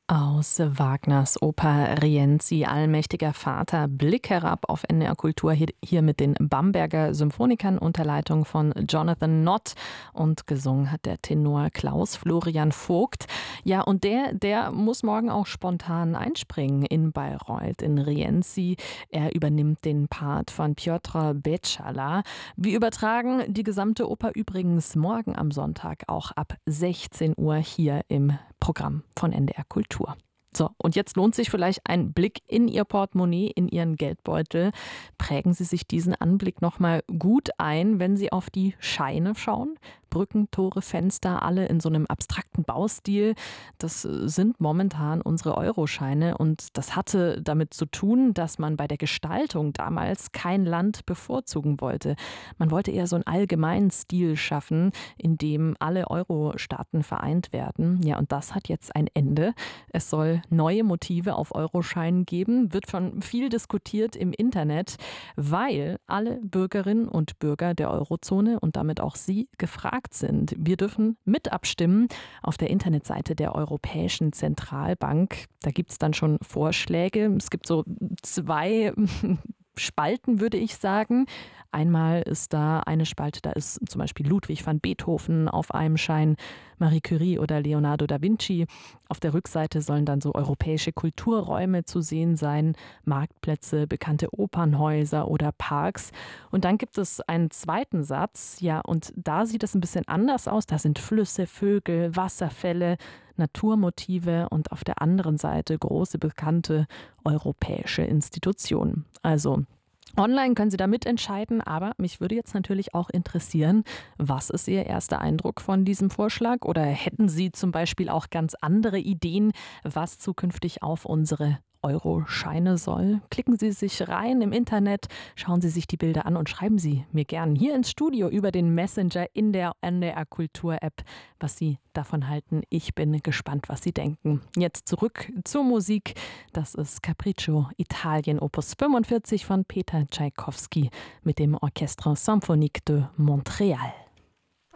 Aus Wagners Oper Rienzi, Allmächtiger Vater, Blick herab auf NDR Kultur, hier mit den Bamberger Symphonikern unter Leitung von Jonathan Nott, und gesungen hat der Tenor Klaus Florian Vogt. Ja, und der muss morgen auch spontan einspringen in Bayreuth, in Rienzi. Er übernimmt den Part von Piotr Beczala. Wir übertragen die gesamte Oper übrigens morgen am Sonntag auch ab 16 Uhr hier im Programm von NDR Kultur. So, und jetzt lohnt sich vielleicht ein Blick in Ihr Portemonnaie, in Ihren Geldbeutel. Prägen Sie sich diesen Anblick nochmal gut ein, wenn Sie auf die Scheine schauen. Brücken, Tore, Fenster, alle in so einem abstrakten Baustil. Das sind momentan unsere Euroscheine, und das hatte damit zu tun, dass man bei der Gestaltung damals kein Land bevorzugen wollte. Man wollte eher so einen allgemeinen Stil schaffen, in dem alle Euro-Staaten vereint werden. Ja, und das hat jetzt ein Ende. Es soll neue Motive auf Euroscheinen geben, wird schon viel diskutiert im Internet, weil alle Bürgerinnen und Bürger der Eurozone und damit auch Sie gefragt sind. Wir dürfen mit abstimmen auf der Internetseite der Europäischen Zentralbank. Da gibt es dann schon Vorschläge. Es gibt so zwei Spalten, würde ich sagen. Einmal ist da eine Spalte, da ist zum Beispiel Ludwig van Beethoven auf einem Schein, Marie Curie oder Leonardo da Vinci. Auf der Rückseite sollen dann so europäische Kulturräume zu sehen sein, Marktplätze, bekannte Opernhäuser oder Parks. Und dann gibt es einen zweiten Satz, ja, und da sieht es ein bisschen anders aus. Da sind Flüsse, Vögel, Wasserfälle, Naturmotive und auf der anderen Seite große bekannte europäische Institutionen. Also online können Sie da mitentscheiden, aber mich würde jetzt natürlich auch interessieren, was ist Ihr erster Eindruck von diesem Vorschlag? Oder hätten Sie zum Beispiel auch ganz andere Ideen, was zukünftig auf unsere Euroscheine soll? Klicken Sie sich rein im Internet, schauen Sie sich die Bilder an und schreiben Sie mir gern hier ins Studio über den Messenger in der NDR Kultur App, was Sie davon halten. Ich bin gespannt, was Sie denken. Jetzt zurück zur Musik. Das ist Capriccio Italien Opus 45 von Peter Tschaikowski mit dem Orchestre Symphonique de Montréal.